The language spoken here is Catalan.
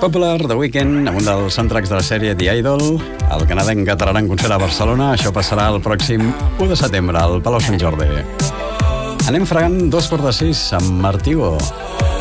Popular, The Weeknd, amb un dels soundtracks de la sèrie The Idol. El canadenc aterrarà en concert a Barcelona. Això passarà el pròxim 1 de setembre al Palau Sant Jordi. Anem fregant 5:45 amb Martigo.